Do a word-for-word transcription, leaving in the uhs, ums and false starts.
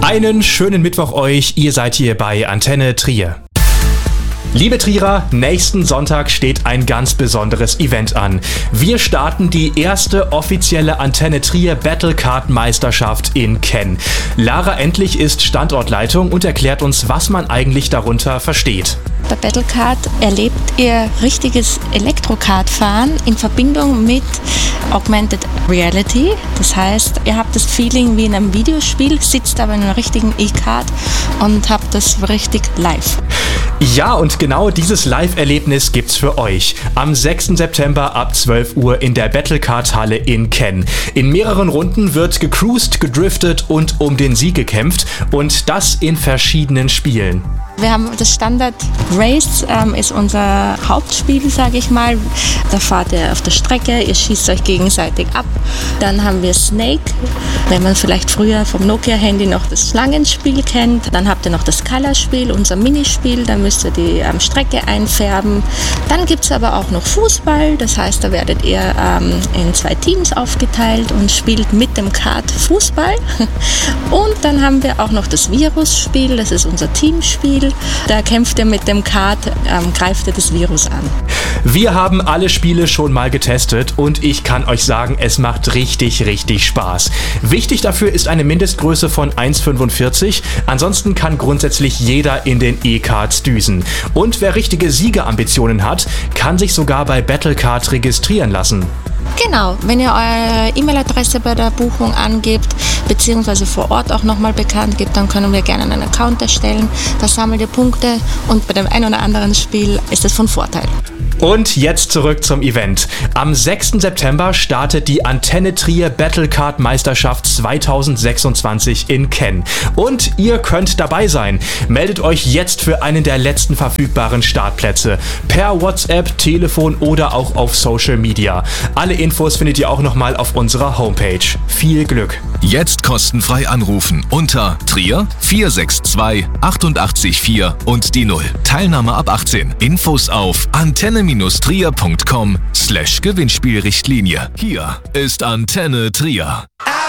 Einen schönen Mittwoch euch, ihr seid hier bei Antenne Trier. Liebe Trierer, nächsten Sonntag steht ein ganz besonderes Event an. Wir starten die erste offizielle Antenne Trier Battlecard Meisterschaft in Kenn. Lara Endlich ist Standortleitung und erklärt uns, was man eigentlich darunter versteht. Bei Battlecard erlebt ihr richtiges Elektrokart-Fahren in Verbindung mit Augmented Reality. Das heißt, ihr habt das Feeling wie in einem Videospiel, sitzt aber in einem richtigen E-Kart und habt das richtig live. Ja, und genau dieses Live-Erlebnis gibt's für euch. Am sechsten September ab zwölf Uhr in der Battlecard-Halle in Kenn. In mehreren Runden wird gecruised, gedriftet und um den Sieg gekämpft. Und das in verschiedenen Spielen. Wir haben das Standard Race, ähm, ist unser Hauptspiel, sage ich mal. Da fahrt ihr auf der Strecke, ihr schießt euch gegenseitig ab. Dann haben wir Snake, wenn man vielleicht früher vom Nokia-Handy noch das Schlangenspiel kennt. Dann habt ihr noch das Color-Spiel, unser Minispiel, da müsst ihr die ähm, Strecke einfärben. Dann gibt es aber auch noch Fußball, das heißt, da werdet ihr ähm, in zwei Teams aufgeteilt und spielt mit dem Kart Fußball. Und dann haben wir auch noch das Virus-Spiel, das ist unser Teamspiel. Da kämpft ihr mit dem Kart, ähm, greift ihr das Virus an. Wir haben alle Spiele schon mal getestet und ich kann euch sagen, es macht richtig, richtig Spaß. Wichtig dafür ist eine Mindestgröße von eins Komma fünfundvierzig. Ansonsten kann grundsätzlich jeder in den E-Karts düsen. Und wer richtige Siegerambitionen hat, kann sich sogar bei Battlecard registrieren lassen. Genau, wenn ihr eure E-Mail-Adresse bei der Buchung angebt, beziehungsweise vor Ort auch nochmal bekannt gibt, dann können wir gerne einen Account erstellen. Da sammelt ihr Punkte und bei dem einen oder anderen Spiel ist es von Vorteil. Und jetzt zurück zum Event. Am sechsten September startet die Antenne Trier Battlecard Meisterschaft zweitausendsechsundzwanzig in Kenn. Und ihr könnt dabei sein. Meldet euch jetzt für einen der letzten verfügbaren Startplätze. Per WhatsApp, Telefon oder auch auf Social Media. Alle Infos findet ihr auch nochmal auf unserer Homepage. Viel Glück! Jetzt kostenfrei anrufen unter Trier vier sechs zwei achtundachtzig vier und die null. Teilnahme ab achtzehn. Infos auf antenne trier punkt com slash Gewinnspielrichtlinie. Hier ist Antenne Trier.